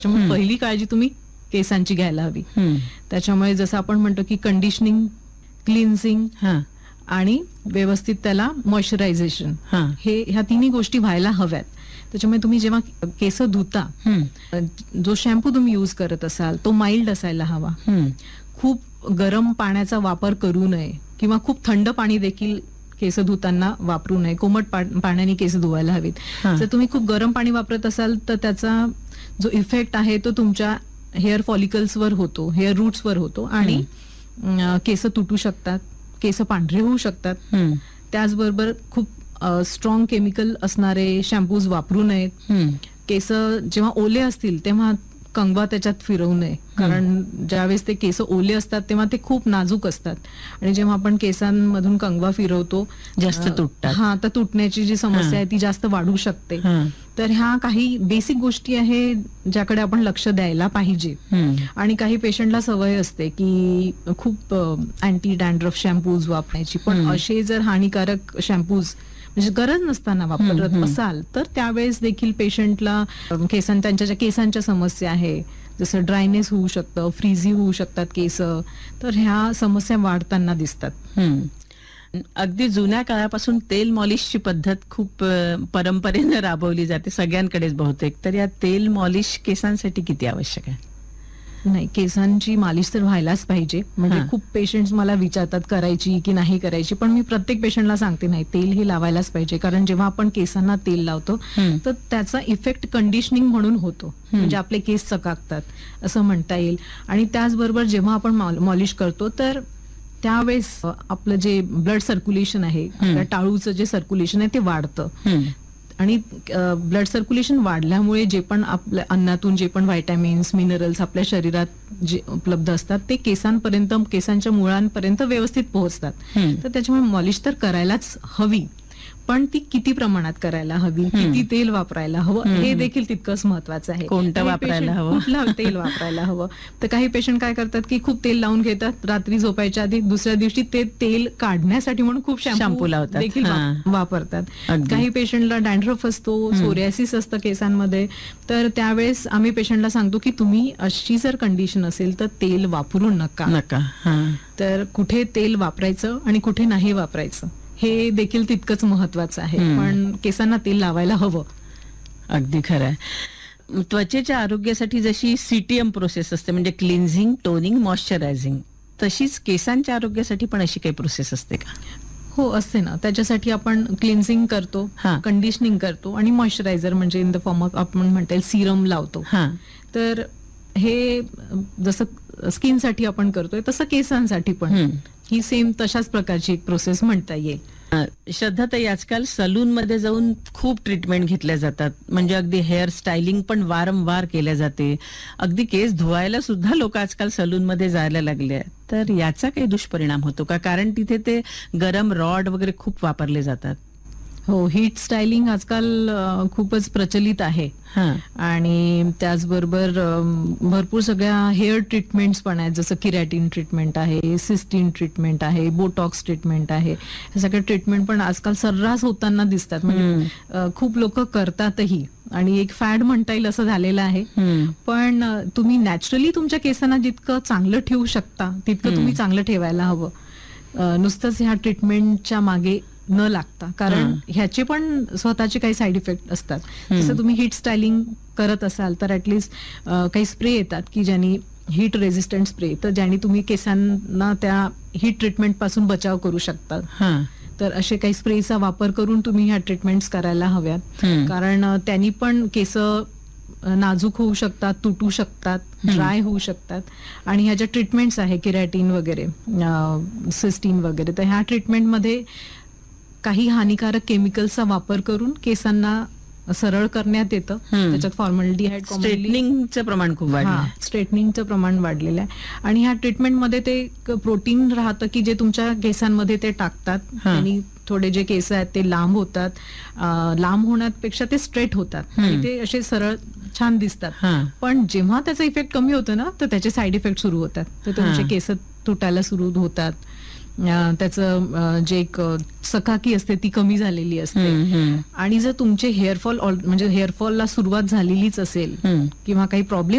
त्यामुळे पहिली काळजी तुम्ही केसांची घ्यायला हवी. त्याच्यामुळे जसं आपण म्हणतो की कंडिशनिंग, क्लिन्झिंग आणि व्यवस्थित त्याला मॉइश्चरायझेशन, हे ह्या तिन्ही गोष्टी व्हायला हव्यात. त्याच्यामुळे तुम्ही जेव्हा केस धुता, जो शॅम्पू तुम्ही यूज करत असाल तो माइल्ड असायला हवा. खूप गरम पाण्याचा वापर करू नये किंवा खूप थंड पाणी देखील केस धुताना वापरू नये. कोमट पाण्याने केस धुवायला हवीत. जर तुम्ही खूप गरम पाणी वापरत असाल तर त्याचा जो इफेक्ट आहे तो तुमच्या हेअर फॉलिकल्सवर होतो, हेअर रूट्सवर होतो आणि केस तुटू शकतात, केस पांढरे होऊ शकतात. त्याचबरोबर खूप स्ट्रॉंग केमिकल असणारे शॅम्पूज वापरू नयेत. केस जेव्हा ओले असतील तेव्हा कंगवा त्याच्यात फिरवू नये, कारण ज्यावेळेस ते केस ओले असतात तेव्हा ते खूप नाजूक असतात आणि जेव्हा आपण केसांमधून कंगवा फिरवतो जास्त तुटतात. तर तुटण्याची जी समस्या आहे ती जास्त वाढू शकते. तर ह्या काही बेसिक गोष्टी आहे ज्याकडे आपण लक्ष द्यायला पाहिजे. आणि काही पेशंटला सवय असते की खूप अँटी डॅन्ड्रफ शॅम्पूज वापरायची, पण असे जर हानिकारक शॅम्पूज म्हणजे गरज नसताना वापरत असाल तर त्यावेळेस देखील पेशंटला त्यांच्या ज्या केसांच्या समस्या आहे, जसं ड्रायनेस होऊ शकतं, फ्रीझी होऊ शकतात केस, तर ह्या समस्या वाढताना दिसतात. अगदी जुन्या काळापासून तेल मॉलिशची पद्धत खूप परंपरेनं राबवली जाते सगळ्यांकडेच बहुतेक. तर या तेल मॉलिश केसांसाठी किती आवश्यक आहे? नाही, केसांची मालिश तर व्हायलाच पाहिजे. म्हणजे खूप पेशंट्स मला विचारतात करायची की नाही करायची, पण मी प्रत्येक पेशंटला सांगते नाही, तेल हे लावायलाच पाहिजे. कारण जेव्हा आपण केसांना तेल लावतो तर त्याचा इफेक्ट कंडिशनिंग म्हणून होतो, म्हणजे आपले केस चकाकतात असं म्हणता येईल. आणि त्याचबरोबर जेव्हा आपण मॉलिश करतो तर त्यावेळेस आपलं जे ब्लड सर्क्युलेशन आहे, आपल्या टाळूचं जे सर्क्युलेशन आहे ते वाढतं आणि ब्लड सर्क्युलेशन वाढल्यामुळे जे पण आपल्या अन्नातून जे पण व्हायटॅमिन्स, मिनरल्स आपल्या शरीरात जे उपलब्ध असतात ते केसांपर्यंत, केसांच्या मुळांपर्यंत व्यवस्थित पोहोचतात. तर त्याच्यामुळे मॉलिश तर करायलाच हवी, पण ती किती प्रमाणात करायला हवी, किती तेल वापरायला हवं हे देखील तितकंच महत्वाचं आहे. कोणतं वापरायला हवं, कुठलं तेल वापरायला हवं. तर काही पेशंट काय करतात की खूप तेल लावून घेतात, रात्री झोपायच्या आधी दुसऱ्या दिवशी ते तेल काढण्यासाठी म्हणून खूप शॅम्पू देखील वापरतात. काही पेशंटला डॅन्ड्रफ असतो, सोरियासिस असतं केसांमध्ये, तर त्यावेळेस आम्ही पेशंटला सांगतो की तुम्ही अशी जर कंडिशन असेल तर तेल वापरू नका. तर कुठे तेल वापरायचं आणि कुठे नाही वापरायचं हे देखील तितकंच महत्वाचं आहे. पण केसांना तेल लावायला हवं. अगदी खरं आहे. त्वचेच्या आरोग्यासाठी जशी CTM प्रोसेस असते, म्हणजे क्लिन्झिंग, टोनिंग, मॉइश्चरायझिंग, तशीच केसांच्या आरोग्यासाठी पण अशी काही प्रोसेस असते का? हो, असते ना. त्याच्यासाठी आपण क्लिन्झिंग करतो, कंडिशनिंग करतो आणि मॉइश्चरायझर म्हणजे इन द फॉर्म ऑफ आपण म्हणता येईल सिरम लावतो. तर हे जसं स्किनसाठी आपण करतोय तसं केसांसाठी पण ही सेम तशाच प्रकारची एक प्रोसेस म्हणता येईल. श्रद्धाताई, आजकाल सलून मध्ये जाऊन खूप ट्रीटमेंट घेतल्या जातात, म्हणजे अगदी हेअर स्टायलिंग पण वारंवार केल्या जाते. अगदी केस धुवायला सुद्धा लोक आजकाल सलून मध्ये जायला लागले आहेत. तर याचा काही दुष्परिणाम होतो का? कारण तिथे ते गरम रॉड वगैरे खूप वापरले जातात. हो, हीट स्टायलिंग आजकाल खूपच प्रचलित आहे आणि त्याचबरोबर भरपूर सगळ्या हेअर ट्रीटमेंट्स पण आहेत, जसं किरॅटिन ट्रीटमेंट आहे, सिस्टीन ट्रीटमेंट आहे, बोटॉक्स ट्रीटमेंट आहे. हे सगळे ट्रीटमेंट पण आजकाल सर्रास होताना दिसतात, म्हणजे खूप लोक करतातही आणि एक फॅड म्हणता येईल असं झालेलं आहे. पण तुम्ही नॅचरली तुमच्या केसांना जितकं चांगलं ठेवू शकता तितकं तुम्ही चांगलं ठेवायला हवं, नुसतंच ह्या ट्रीटमेंटच्या मागे न लागता. कारण ह्याचे पण स्वतःचे काही साईड इफेक्ट असतात. जसं तुम्ही हीट स्टायलिंग करत असाल तर ऍटलिस्ट काही स्प्रे येतात की ज्यांनी हीट रेझिस्टंट स्प्रे, तर ज्यांनी तुम्ही केसांना त्या हीट ट्रीटमेंट पासून बचाव करू शकता. तर असे काही स्प्रेचा वापर करून तुम्ही ह्या ट्रीटमेंट्स करायला हव्यात, कारण त्यांनी पण केस नाजूक होऊ शकतात, तुटू शकतात, ड्राय होऊ शकतात. आणि ह्या ज्या ट्रीटमेंट्स आहे किरॅटिन वगैरे, सिस्टीन वगैरे, तर ह्या ट्रीटमेंटमध्ये काही हानिकारक केमिकल्सचा वापर करून केसांना सरळ करण्यात येतं. त्याच्यात फॉर्मल्डिहाइड, स्ट्रेटनिंगचं प्रमाण खूप वाढलं, स्ट्रेटनिंगचं प्रमाण वाढलेलं आहे. आणि ह्या ट्रीटमेंटमध्ये ते प्रोटीन राहतं की जे तुमच्या केसांमध्ये ते टाकतात आणि थोडे जे केस आहेत ते लांब होतात, लांब होण्यापेक्षा ते स्ट्रेट होतात आणि ते असे सरळ छान दिसतात. पण जेव्हा त्याचा इफेक्ट कमी होतो ना तर त्याचे साईड इफेक्ट सुरू होतात, तर तुमचे केस तुटायला सुरू होतात, त्याचं जे एक चकाकी असते ती कमी झालेली असते. आणि जर तुमचे हेअरफॉल म्हणजे हेअरफॉलला सुरुवात झालेलीच असेल किंवा काही प्रॉब्लेम